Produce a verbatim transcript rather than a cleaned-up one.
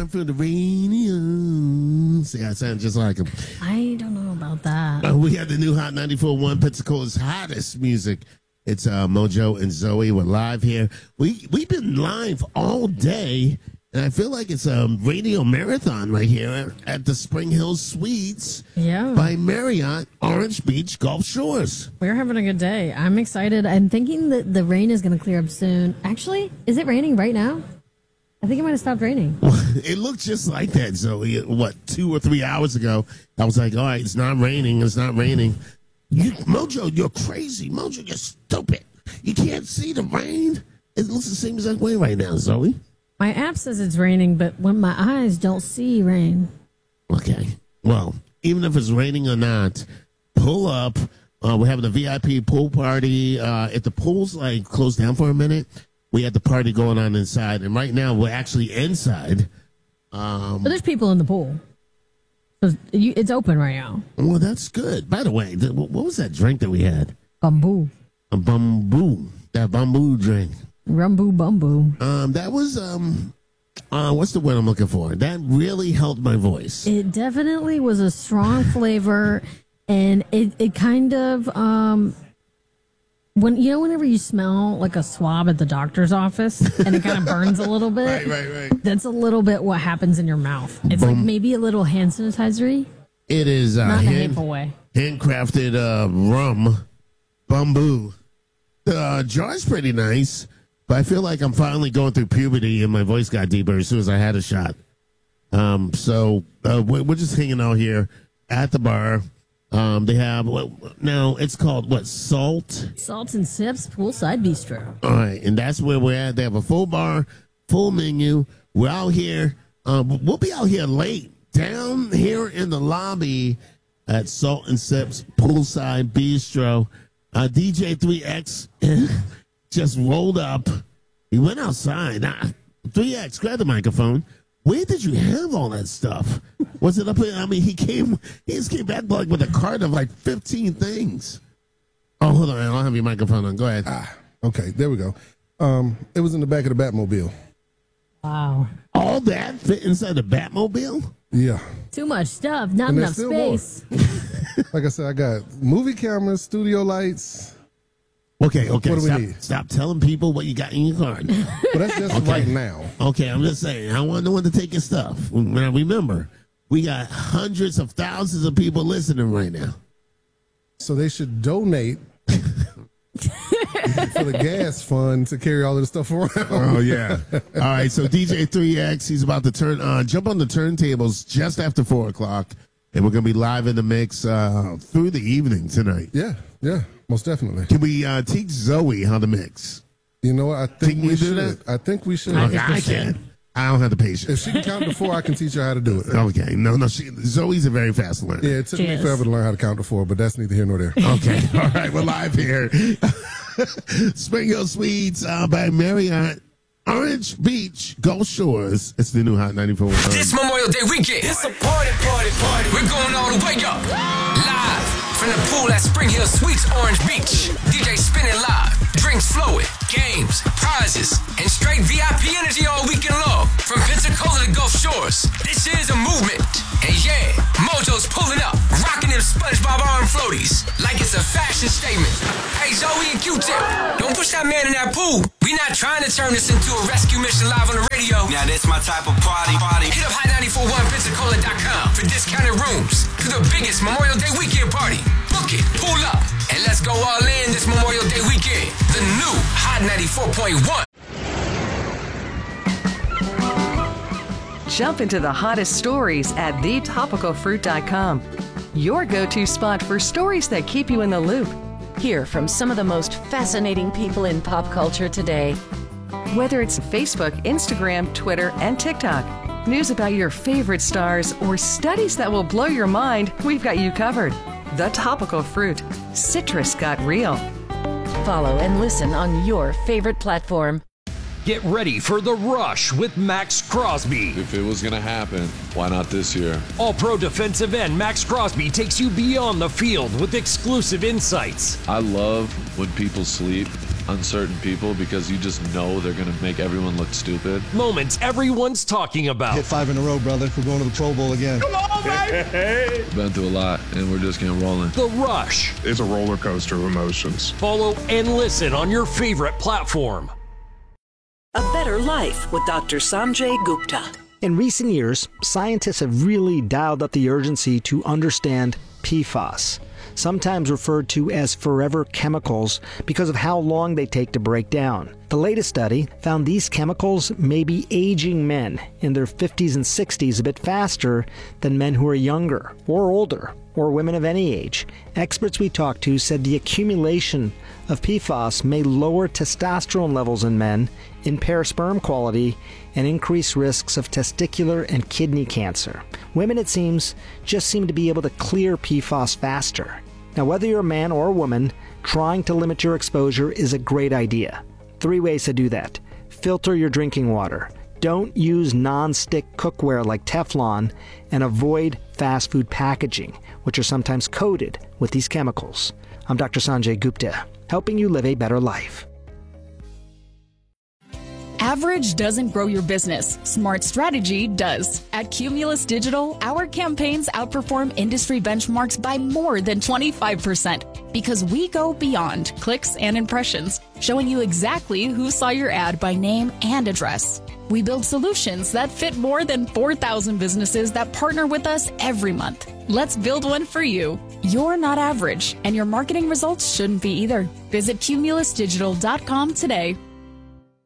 time for the radio. See, I sound just like him. I don't know about that. Uh, we have the new Hot ninety-four point one, Pensacola's hottest music. It's uh, Mojo and Zoe. We're live here. We, we've been live all day, and I feel like it's a radio marathon right here at the Spring Hill Suites Yeah. by Marriott, Orange Beach, Gulf Shores. We're having a good day. I'm excited. I'm thinking that the rain is going to clear up soon. Actually, is it raining right now? I think it might have stopped raining. It looked just like that, Zoe. What, two or three hours ago, I was like, all right, it's not raining. It's not raining. You, Mojo, you're crazy. Mojo, you're stupid. You can't see the rain. It looks the same exact way right now, Zoe. My app says it's raining, but when my eyes don't see rain. Okay. Well, even if it's raining or not, pull up. Uh, we're having a V I P pool party. Uh, if the pool's like closed down for a minute, we had the party going on inside. And right now, we're actually inside. Um, But there's people in the pool. So you, it's open right now. well, that's good. By the way, th- what was that drink that we had? Bamboo. A bamboo. That bamboo drink. Rumboo bamboo. Um, that was, um, uh, what's the word I'm looking for? That really helped my voice. It definitely was a strong flavor, and it, it kind of, um, when you know, whenever you smell like a swab at the doctor's office and it kind of burns a little bit, Right, right, right. that's a little bit what happens in your mouth. It's like Boom. maybe a little hand sanitizer-y, It is uh, not in a hand, hateful way. handcrafted uh, rum, bamboo. The uh, jar's pretty nice, but I feel like I'm finally going through puberty and my voice got deeper as soon as I had a shot. Um, so uh, we're, we're just hanging out here at the bar. Um, they have, what, now it's called, what, Salt? Salt and Sips Poolside Bistro. All right, and that's where we're at. They have a full bar, full menu. We're out here. Um, we'll be out here late, down here in the lobby at Salt and Sips Poolside Bistro. Uh, D J three X just rolled up. He went outside. Now, three X, grab the microphone. Where did you have all that stuff? Was it up here? I mean, he came, he just came back like with a cart of like fifteen things. Oh, hold on. I don't have your microphone on. Go ahead. Ah, okay, there we go. Um, it was in the back of the Batmobile. Wow. All that fit inside the Batmobile? Yeah. Too much stuff, not And enough there's still more. space. Like I said, I got movie cameras, studio lights. Okay, okay. What do we stop, need? stop telling people what you got in your card. But that's just Okay. right now. Okay, I'm just saying. I want no one to take your stuff. Now, remember, we got hundreds of thousands of people listening right now. So they should donate for the gas fund to carry all of the stuff around. Oh, yeah. All right, so D J three X, he's about to turn on, jump on the turntables just after four o'clock, and we're going to be live in the mix uh, through the evening tonight. Yeah, yeah, most definitely. Can we uh, teach Zoe how to mix? You know what? I think Can we you do should. that? I think we should. Okay, I can't. I don't have the patience. If she can count to four, I can teach her how to do it. Okay, no, no, she, Zoe's a very fast learner. Yeah, it took me Cheers. forever to learn how to count to four, but that's neither here nor there. Okay, all right, we're live here. Spring Hill Suites uh, by Marriott, Orange Beach, Gulf Shores. It's the new Hot ninety-four. This Memorial Day weekend, it's a party, party, party. We're going all the way up. Live from the pool at Spring Hill Suites, Orange Beach. D J spinning live, drinks flowing, games, prizes, and straight V I P energy all weekend long. From Pensacola to Gulf Shores, this is a movement. And yeah, Mojo's pulling up, rocking them SpongeBob arm floaties like it's a fashion statement. Hey, Zoe and Q-Tip, don't push that man in that pool. We not trying to turn this into a rescue mission live on the radio. Now this my type of party, party. Hit up hot nine four one pensacola dot com for discounted rooms to the biggest Memorial Day weekend party. Book it, pull up, and let's go all in this Memorial Day weekend. The new Hot ninety-four point one. Jump into the hottest stories at the topical fruit dot com. Your go-to spot for stories that keep you in the loop. Hear from some of the most fascinating people in pop culture today. Whether it's Facebook, Instagram, Twitter, and TikTok, news about your favorite stars, or studies that will blow your mind, we've got you covered. The Topical Fruit. Citrus got real. Follow and listen on your favorite platform. Get ready for The Rush with Max Crosby. If it was going to happen, why not this year? All-Pro defensive end Max Crosby takes you beyond the field with exclusive insights. I love when people sleep uncertain people because you just know they're going to make everyone look stupid. Moments everyone's talking about. Hit five in a row, brother. We're going to the Pro Bowl again. Come on, baby! Been through a lot, and we're just getting rolling. The Rush. It's a roller coaster of emotions. Follow and listen on your favorite platform. A Better Life with Doctor Sanjay Gupta. In recent years, scientists have really dialed up the urgency to understand P FAS, sometimes referred to as forever chemicals because of how long they take to break down. The latest study found these chemicals may be aging men in their fifties and sixties a bit faster than men who are younger or older, or women of any age. Experts we talked to said the accumulation of P FAS may lower testosterone levels in men, impair sperm quality, and increase risks of testicular and kidney cancer. Women, it seems, just seem to be able to clear P FAS faster. Now, whether you're a man or a woman, trying to limit your exposure is a great idea. Three ways to do that. Filter your drinking water. Don't use non-stick cookware like Teflon, and avoid fast food packaging, which are sometimes coated with these chemicals. I'm Doctor Sanjay Gupta, helping you live a better life. Average doesn't grow your business. Smart strategy does. At Cumulus Digital, our campaigns outperform industry benchmarks by more than twenty-five percent because we go beyond clicks and impressions, showing you exactly who saw your ad by name and address. We build solutions that fit more than four thousand businesses that partner with us every month. Let's build one for you. You're not average, and your marketing results shouldn't be either. Visit cumulus digital dot com today.